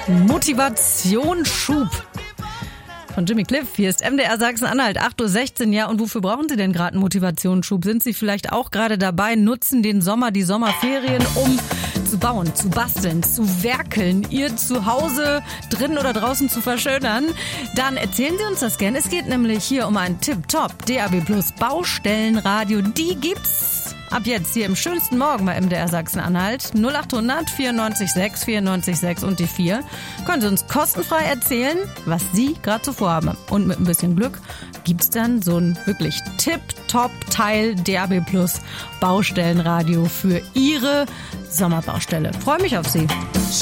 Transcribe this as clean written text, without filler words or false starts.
Motivationsschub von Jimmy Cliff. Hier ist MDR Sachsen-Anhalt, 8:16 Uhr. Ja, und wofür brauchen Sie denn gerade einen Motivationsschub? Sind Sie vielleicht auch gerade dabei, nutzen den Sommer, die Sommerferien, um zu bauen, zu basteln, zu werkeln, Ihr Zuhause drinnen oder draußen zu verschönern? Dann erzählen Sie uns das gerne. Es geht nämlich hier um ein Tip-Top DAB+ Baustellenradio. Die gibt's ab jetzt hier im schönsten Morgen bei MDR Sachsen-Anhalt. 0800 94 6 94 6 und die 4. Können Sie uns kostenfrei erzählen, was Sie gerade so vorhaben. Und mit ein bisschen Glück gibt's dann so ein wirklich Tip-Top-Teil DAB+ Baustellenradio für Ihre Sommerbaustelle. Freue mich auf Sie.